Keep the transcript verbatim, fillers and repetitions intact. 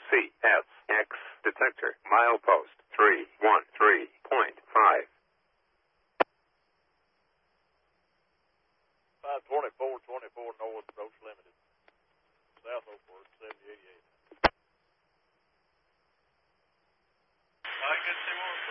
C S X detector milepost three one three point five. five twenty-four twenty-four North Approach Limited. South Oakwood, seventy eighty-eight. I can see one.